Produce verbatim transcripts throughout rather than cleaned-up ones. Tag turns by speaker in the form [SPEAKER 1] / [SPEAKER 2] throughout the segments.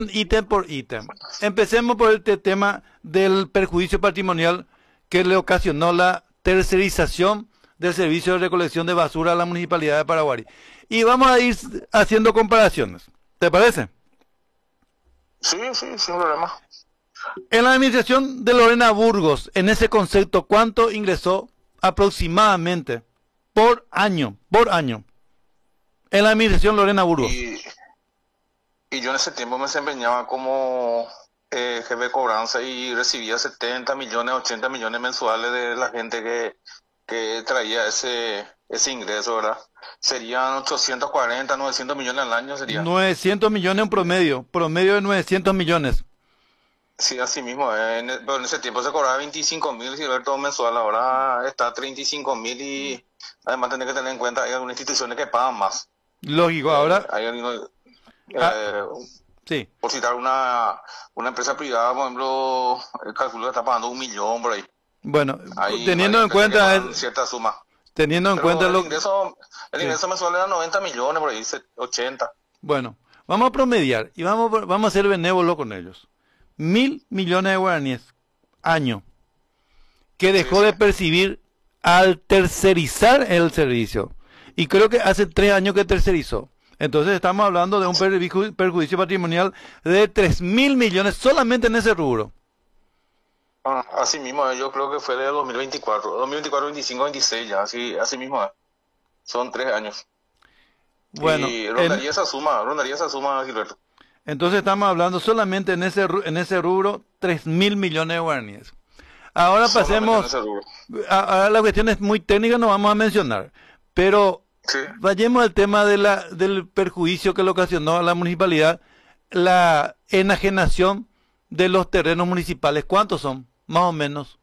[SPEAKER 1] ítem por ítem. Empecemos por este tema del perjuicio patrimonial que le ocasionó la tercerización del servicio de recolección de basura a la Municipalidad de Paraguarí. Y vamos a ir haciendo comparaciones. ¿Te parece?
[SPEAKER 2] Sí, sí, sin problema.
[SPEAKER 1] En la administración de Lorena Burgos, en ese concepto, ¿cuánto ingresó aproximadamente por año? Por año. En la administración Lorena Burgos.
[SPEAKER 2] Y, y yo en ese tiempo me desempeñaba como eh, jefe de cobranza y recibía setenta millones, ochenta millones mensuales de la gente que, que traía ese, ese ingreso, ¿verdad? Serían ochocientos cuarenta, novecientos millones al año, sería.
[SPEAKER 1] novecientos millones en promedio, promedio de novecientos millones.
[SPEAKER 2] Sí, así mismo, eh, en, pero en ese tiempo se cobraba veinticinco mil, Gilberto, mensual, ahora está treinta y cinco mil y además tenés que tener en cuenta, hay algunas instituciones que pagan más.
[SPEAKER 1] Lógico, ahora...
[SPEAKER 2] Eh, hay algunos, eh,
[SPEAKER 1] ah, sí.
[SPEAKER 2] Por citar una, una empresa privada, por ejemplo, el cálculo está pagando un millón por ahí.
[SPEAKER 1] Bueno,
[SPEAKER 2] Hay
[SPEAKER 1] teniendo en cuenta...
[SPEAKER 2] Es, cierta suma.
[SPEAKER 1] Teniendo en
[SPEAKER 2] pero
[SPEAKER 1] cuenta
[SPEAKER 2] el
[SPEAKER 1] lo
[SPEAKER 2] ingreso, el
[SPEAKER 1] sí.
[SPEAKER 2] ingreso mensual era noventa millones, por ahí, ochenta.
[SPEAKER 1] Bueno, vamos a promediar y vamos, vamos a ser benévolos con ellos. Mil millones de guaraníes año que dejó
[SPEAKER 2] sí, sí.
[SPEAKER 1] de percibir al tercerizar el servicio. Y creo que hace tres años que tercerizó. Entonces estamos hablando de un perjuicio, perjuicio patrimonial de tres mil millones solamente en ese rubro.
[SPEAKER 2] Ah, así mismo, yo creo que fue de dos mil veinticuatro, dos mil veinticuatro, veinticinco, veintiséis ya, así, así mismo. Son tres años.
[SPEAKER 1] Bueno,
[SPEAKER 2] y rondaría
[SPEAKER 1] en,
[SPEAKER 2] esa suma, rondaría esa suma, Gilberto.
[SPEAKER 1] Entonces estamos hablando solamente en ese en ese rubro tres mil millones de guaraníes. Ahora pasemos a, a la cuestión es muy técnica, no vamos a mencionar, pero
[SPEAKER 2] sí.
[SPEAKER 1] Vayamos al tema de la del perjuicio que le ocasionó a la municipalidad la enajenación de los terrenos municipales. ¿Cuántos son? Más o menos.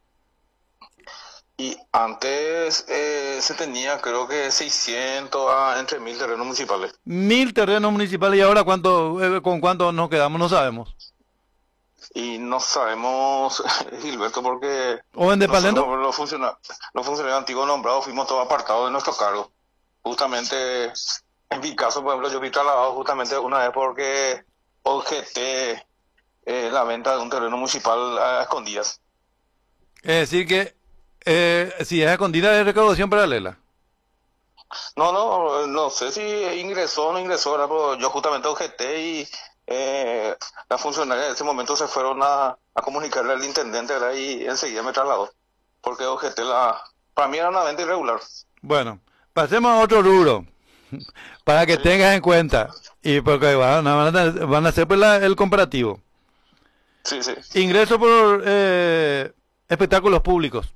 [SPEAKER 2] Y antes eh, se tenía creo que seiscientos a entre mil terrenos municipales.
[SPEAKER 1] Mil terrenos municipales y ahora cuánto, eh, con cuánto nos quedamos no sabemos.
[SPEAKER 2] Y no sabemos, Gilberto, porque
[SPEAKER 1] ¿O en
[SPEAKER 2] nosotros los funcionarios, los funcionarios antiguos nombrados fuimos todos apartados de nuestro cargo. Justamente, en mi caso, por ejemplo, yo fui trasladado justamente una vez porque objeté eh, la venta de un terreno municipal a escondidas.
[SPEAKER 1] Es decir que eh, si es escondida es recaudación paralela.
[SPEAKER 2] No, no, no sé si ingresó o no ingresó, ¿verdad? Pero yo justamente objeté y eh, las funcionarias en ese momento se fueron a, a comunicarle al intendente, ¿verdad? Y enseguida me trasladó, porque objeté la... Para mí era una venta irregular.
[SPEAKER 1] Bueno, pasemos a otro rubro, para que sí. tengas en cuenta, y porque van a, van a hacer pues la, el comparativo.
[SPEAKER 2] Sí, sí.
[SPEAKER 1] Ingreso por eh, espectáculos públicos.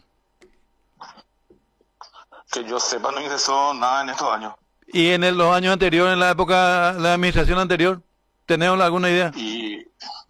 [SPEAKER 2] Que yo sepa, no ingresó nada en estos años.
[SPEAKER 1] ¿Y en el, los años anteriores, en la época, la administración anterior? ¿Tenemos alguna idea?
[SPEAKER 2] Y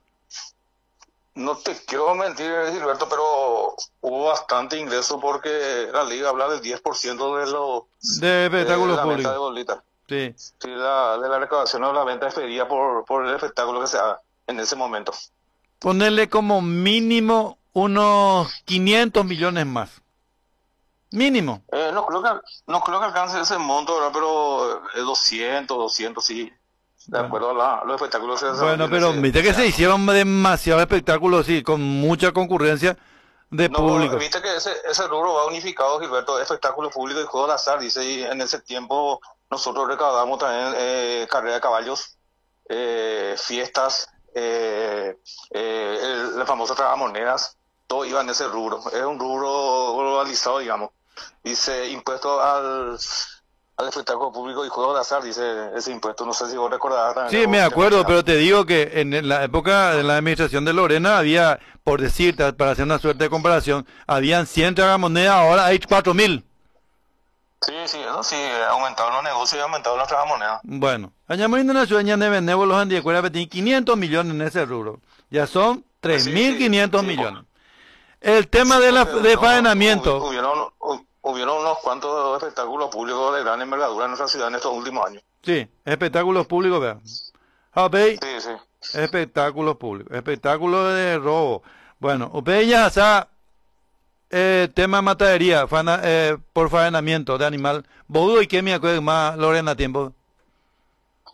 [SPEAKER 2] no te quiero mentir, Gilberto, pero hubo bastante ingreso porque la liga habla del diez por ciento de los
[SPEAKER 1] de espectáculos
[SPEAKER 2] de la
[SPEAKER 1] públicos.
[SPEAKER 2] Venta de bolitas.
[SPEAKER 1] Sí.
[SPEAKER 2] Sí, la, de la recaudación o la venta expedida por, por el espectáculo que se haga en ese momento.
[SPEAKER 1] Ponerle como mínimo unos quinientos millones más. Mínimo.
[SPEAKER 2] Eh, no creo que no creo que alcance ese monto, ¿verdad? Pero eh, doscientos, doscientos sí. De bueno. acuerdo a la, los espectáculos. Que se
[SPEAKER 1] bueno, pero ese, viste que se hicieron demasiados espectáculos, sí, con mucha concurrencia de
[SPEAKER 2] no,
[SPEAKER 1] público.
[SPEAKER 2] Viste que ese, ese rubro va unificado, Gilberto, espectáculos públicos y juego de azar, dice, y en ese tiempo nosotros recaudamos también eh, carrera de caballos, eh, fiestas, eh, eh, el, el famoso tragamonedas, todo iba en ese rubro. Es un rubro globalizado, digamos. Dice impuesto al, al espectáculo público y juego de azar, dice ese impuesto. No sé si vos recordás también.
[SPEAKER 1] Sí, me acuerdo, pero te digo que en la época de la administración de Lorena había, por decirte, para hacer una suerte de comparación, habían cien tragamonedas, ahora hay cuatro mil.
[SPEAKER 2] Sí, sí, eso sí, aumentaron los negocios y aumentaron las tragamonedas.
[SPEAKER 1] Bueno, Añamorindo en la ciudad de Benévolos Andiecuera tiene quinientos millones en ese rubro. Ya son tres mil quinientos sí, sí, millones. Sí, el tema sí, de la de no, faenamiento.
[SPEAKER 2] Hubieron, hubieron unos cuantos espectáculos públicos de gran envergadura en nuestra ciudad en estos últimos años.
[SPEAKER 1] Sí, espectáculos públicos, vean. Okay.
[SPEAKER 2] Sí, sí.
[SPEAKER 1] Espectáculos públicos, espectáculos de robo. Bueno, usted ya sabe, eh, tema matadería, fana, eh, por faenamiento de animal. ¿Bodo y qué me acuerdo más, Lorena, tiempo?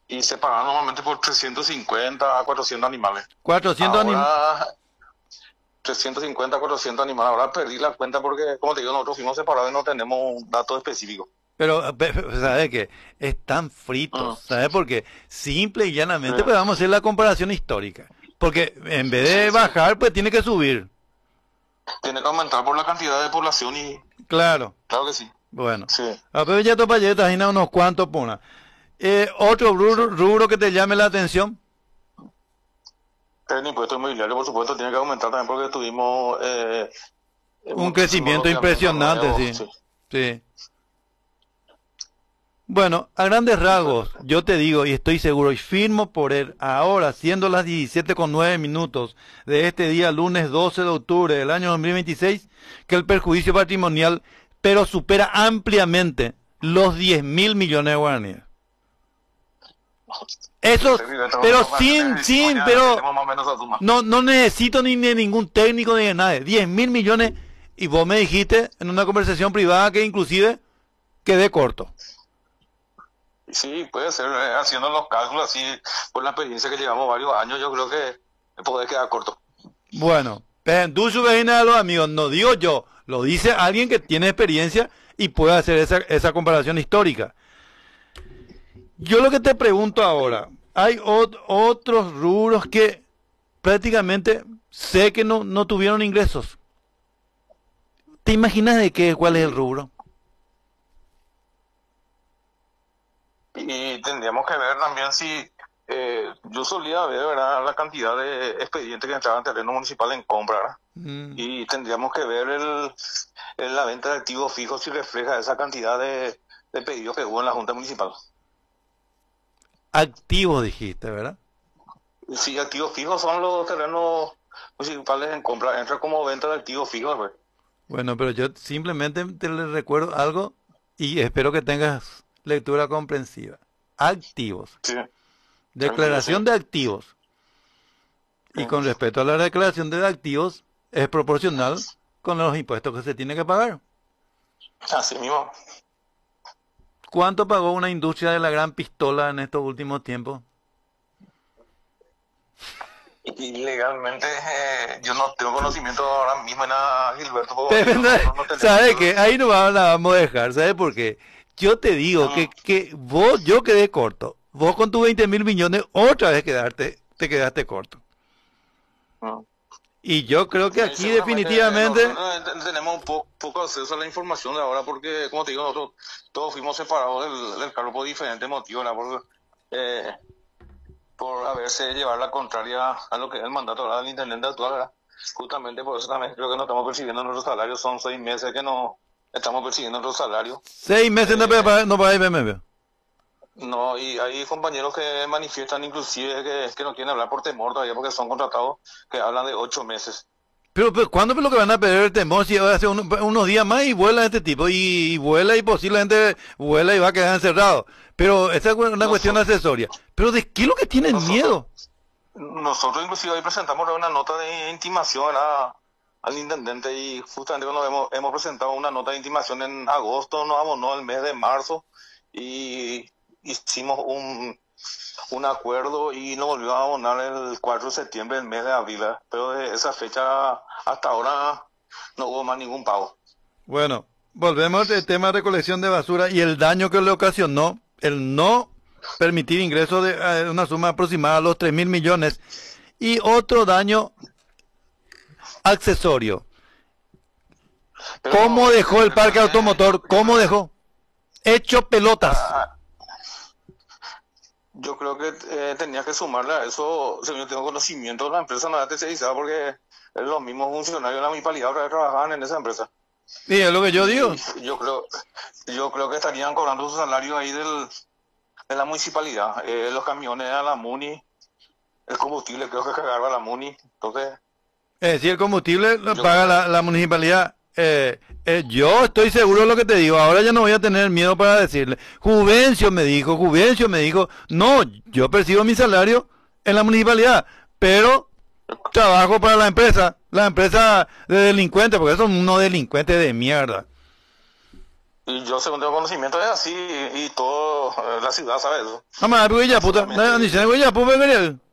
[SPEAKER 2] y se pagaban normalmente por trescientos cincuenta a cuatrocientos animales.
[SPEAKER 1] cuatrocientos animales.
[SPEAKER 2] Ahora, trescientos cincuenta, cuatrocientos animales. Ahora perdí la cuenta porque, como te digo, nosotros fuimos separados y no tenemos datos específicos.
[SPEAKER 1] Pero, ¿sabes qué? Están fritos,
[SPEAKER 2] Mm.
[SPEAKER 1] ¿sabes por qué? Simple y llanamente,
[SPEAKER 2] Sí.
[SPEAKER 1] pues vamos a hacer la comparación histórica. Porque en vez de
[SPEAKER 2] Sí, sí.
[SPEAKER 1] bajar, pues tiene que subir.
[SPEAKER 2] Tiene que aumentar por la cantidad de población y
[SPEAKER 1] Claro,
[SPEAKER 2] claro que sí.
[SPEAKER 1] bueno.
[SPEAKER 2] Sí.
[SPEAKER 1] A ver, ya topa ya tajina unos cuantos pona. Eh, otro rubro, rubro que te llame la atención.
[SPEAKER 2] El impuesto inmobiliario, por supuesto, tiene que aumentar también porque tuvimos eh,
[SPEAKER 1] Un crecimiento impresionante, sí.
[SPEAKER 2] sí.
[SPEAKER 1] Sí. Bueno, a grandes rasgos, yo te digo y estoy seguro y firmo por él, ahora siendo las diecisiete con nueve minutos de este día lunes doce de octubre del año dos mil veintiséis, que el perjuicio patrimonial pero supera ampliamente los diez mil millones de guaraníes. Eso, pero sin, sin, pero no, no necesito ni de ningún técnico ni de nadie. diez mil millones y vos me dijiste en una conversación privada que inclusive quedé corto.
[SPEAKER 2] Sí, puede ser, eh, haciendo los cálculos así, por la experiencia que llevamos varios años, yo creo que puede quedar corto.
[SPEAKER 1] Bueno, tú subes a los amigos, no digo yo, lo dice alguien que tiene experiencia y puede hacer esa, esa comparación histórica. Yo lo que te pregunto ahora, hay ot otros rubros que prácticamente sé que no, no tuvieron ingresos. ¿Te imaginas de qué, cuál es el rubro?
[SPEAKER 2] Y tendríamos que ver también si, eh, yo solía ver, ¿verdad?, la cantidad de expedientes que entraban en terreno municipal en compra, ¿verdad? Mm. Y tendríamos que ver el, el, la venta de activos fijos si refleja esa cantidad de, de pedidos que hubo en la Junta Municipal.
[SPEAKER 1] Activos dijiste, ¿verdad?
[SPEAKER 2] Sí, activos fijos son los terrenos municipales en compra, entra como venta de activos fijos, ¿verdad?
[SPEAKER 1] Bueno, pero yo simplemente te le recuerdo algo y espero que tengas lectura comprensiva. Activos.
[SPEAKER 2] Sí.
[SPEAKER 1] Declaración de activos. Y con respecto a la declaración de activos, es proporcional con los impuestos que se tiene que pagar.
[SPEAKER 2] Así mismo.
[SPEAKER 1] ¿Cuánto pagó una industria de la gran pistola en estos últimos tiempos?
[SPEAKER 2] Y legalmente, eh, yo no tengo conocimiento ahora mismo en nada, Gilberto.
[SPEAKER 1] Pero, no, no ¿sabes qué? Ahí no la vamos a dejar, ¿sabes por qué? Yo te digo que, que vos, yo quedé corto. Vos con tus veinte mil millones, otra vez quedarte, te quedaste corto. Uh. Y yo creo que aquí sí, definitivamente...
[SPEAKER 2] No, tenemos un poco, poco acceso a la información de ahora porque, como te digo, nosotros todos fuimos separados del, del cargo por diferentes motivos, ¿verdad? Por, eh, por haberse llevar la contraria a lo que es el mandato, ¿verdad?, del intendente actual, ¿verdad? Justamente por eso también creo que no estamos percibiendo nuestros salarios. Son seis meses que no estamos percibiendo nuestros salarios.
[SPEAKER 1] Seis meses eh, no pagáis no B M W.
[SPEAKER 2] No, y hay compañeros que manifiestan inclusive que, que no quieren hablar por temor todavía porque son contratados, que hablan de ocho meses.
[SPEAKER 1] Pero, pero ¿cuándo es lo que van a perder el temor? Si hace un, unos días más y vuela este tipo, y, y vuela y posiblemente vuela y va a quedar encerrado. Pero esa es una nosotros, cuestión accesoria. ¿Pero de qué es lo que tienen
[SPEAKER 2] nosotros,
[SPEAKER 1] miedo?
[SPEAKER 2] Nosotros inclusive hoy presentamos una nota de intimación a, al intendente y justamente cuando hemos, hemos presentado una nota de intimación en agosto, nos abonó el mes de marzo y hicimos un, un acuerdo y nos volvió a abonar el cuatro de septiembre, el mes de abril, ¿eh? Pero de esa fecha hasta ahora no hubo más ningún pago.
[SPEAKER 1] Bueno, volvemos al tema de recolección de basura y el daño que le ocasionó el no permitir ingresos de eh, una suma aproximada a los tres mil millones y otro daño accesorio. Pero ¿cómo no, dejó el parque automotor? ¿Cómo dejó? Hecho pelotas.
[SPEAKER 2] Ah, yo creo que eh, tenía que sumarle a eso, según yo tengo conocimiento, la empresa no era tercerizada porque los mismos funcionarios de la municipalidad que trabajaban en esa empresa.
[SPEAKER 1] Sí, es lo que yo digo.
[SPEAKER 2] Y yo creo, yo creo que estarían cobrando su salario ahí del, de la municipalidad. Eh, los camiones a la MUNI, el combustible creo que cargaba la MUNI, entonces...
[SPEAKER 1] Es decir, el combustible lo paga la, la municipalidad. Eh, eh, yo estoy seguro de lo que te digo. Ahora ya no voy a tener miedo para decirle. Juvencio me dijo, Juvencio me dijo, no, yo percibo mi salario en la municipalidad, pero trabajo para la empresa, la empresa de delincuentes, porque son unos delincuentes de mierda.
[SPEAKER 2] Y yo, según tengo conocimiento, es así y, y todo eh, la ciudad sabe eso.
[SPEAKER 1] Ama, pero ella puta,
[SPEAKER 2] Solamente-
[SPEAKER 1] na ni se ella puta,